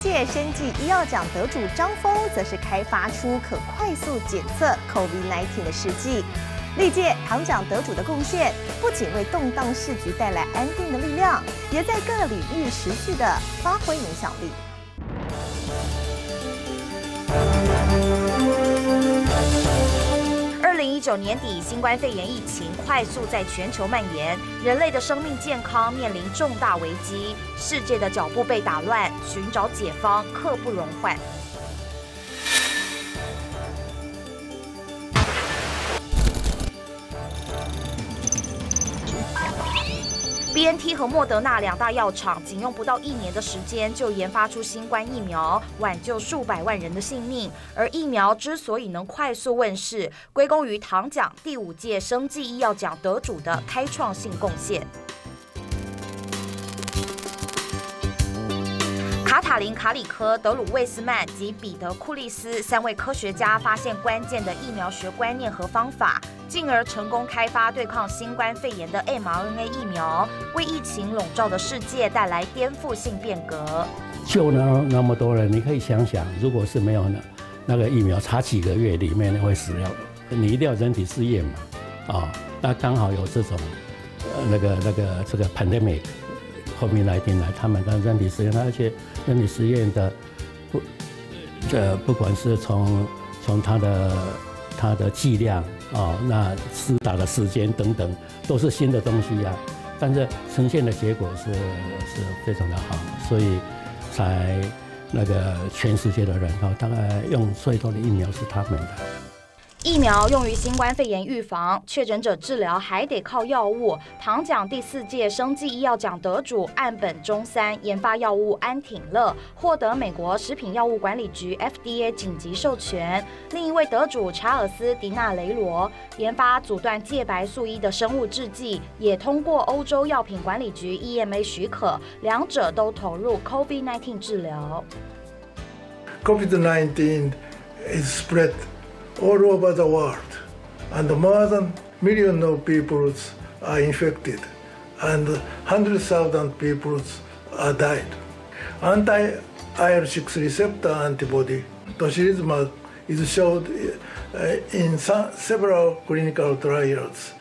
届生技医药奖得主张峰则是开发出可快速检测 COVID-19 的试剂。历届糖奖得主的贡献，不仅为动荡市局带来安定的力量，也在各领域持续的发挥影响力。 2019年底，新冠肺炎疫情快速在全球蔓延，人类的生命健康面临重大危机，世界的脚步被打乱，寻找解方刻不容缓。BNT 和莫德纳两大药厂仅用不到1年的时间就研发出新冠疫苗，挽救数百万人的性命。而疫苗之所以能快速问世，归功于糖奖第5届生技医药奖得主的开创性贡献。卡塔琳·卡里科、德鲁·魏斯曼及彼得·库利斯3位科学家发现关键的疫苗学观念和方法，进而成功开发对抗新冠肺炎的 mRNA 疫苗，为疫情笼罩的世界带来颠覆性变革。 救了那么多人，你可以想想，如果是没有那个疫苗，差几个月里面会死掉的。你一定要人体试验嘛，那刚好有这种这个 pandemic。后面来他们的人体实验，而且人体实验的不管是从它的剂量那施打的时间等等，都是新的东西啊。但是呈现的结果是非常的好，所以才全世界的人大概用最多的疫苗是他们的。 疫苗用于新冠肺炎预防，确诊者治疗还得靠药物。糖奖第4届生技医药奖得主岸本忠三研发药物安挺乐，获得美国食品药物管理局 FDA 紧急授权。另一位得主查尔斯·迪纳雷罗研发阻断介白素一的生物制剂，也通过欧洲药品管理局 EMA 许可，两者都投入 COVID-19 治疗。 COVID-19 is spread all over the world, and more than millions of people are infected, and hundreds of thousands of people are died. Anti-IL-6 receptor antibody, tocilizumab, is showed in several clinical trials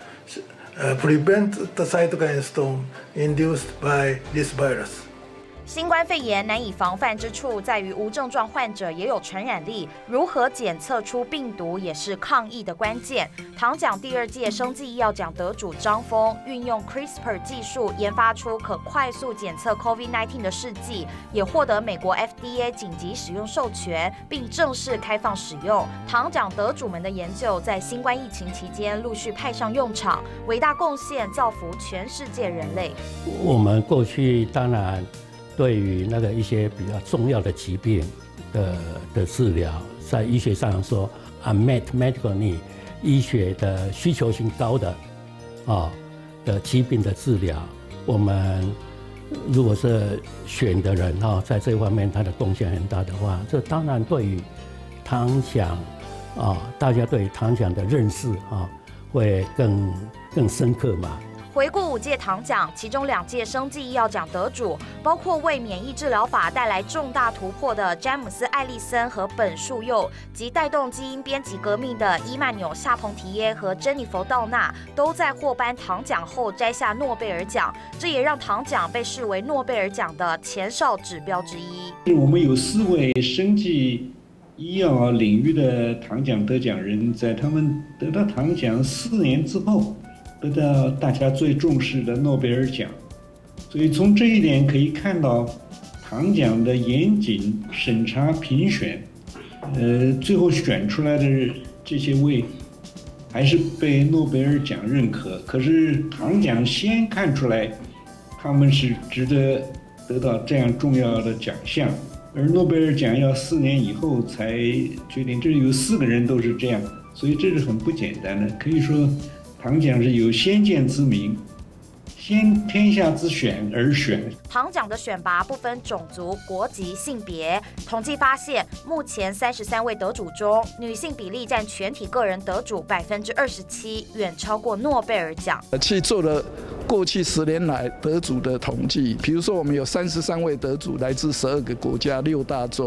prevent the cytokine storm induced by this virus. 新冠肺炎难以防范之处在于无症状患者也有传染力，如何检测出病毒也是抗疫的关键。糖奖第2届生技医药奖得主张峰运用 CRISPR 技术研发出可快速检测 COVID-19 的试剂，也获得美国 FDA 紧急使用授权，并正式开放使用。糖奖得主们的研究在新冠疫情期间陆续派上用场，伟大贡献造福全世界人类。 我们过去当然对于一些比较重要的疾病的治疗，在医学上说 unmet medical need， 医学的需求性高的疾病的治疗，我们如果是选的人在这方面他的贡献很大的话，这当然对于糖奖大家对糖奖的认识会更深刻嘛。 回顾5届糖奖，其中2届生技医药奖得主，包括为免疫治疗法带来重大突破的詹姆斯·艾利森和本树佑，及带动基因编辑革命的伊曼纽·夏彭提耶和珍妮佛·道纳，都在获颁糖奖后摘下诺贝尔奖，这也让糖奖被视为诺贝尔奖的前哨指标之一。 我们有4位生技医药领域的糖奖得奖人，在他们得到糖奖4年之后，得到大家最重视的诺贝尔奖。所以从这一点可以看到，糖奖的严谨审查评选，最后选出来的这些位，还是被诺贝尔奖认可。可是糖奖先看出来，他们是值得得到这样重要的奖项，而诺贝尔奖要4年以后才决定。这有4个人都是这样，所以这是很不简单的。可以说糖奖是有先见之明，先天下之选而选。 糖奖的选拔不分种族、国籍、性别。统计发现，目前33位得主中，女性比例占全体个人得主27%，远超过诺贝尔奖。 去做了过去10年来得主的统计，比如说我们有33位得主来自12个国家6大洲。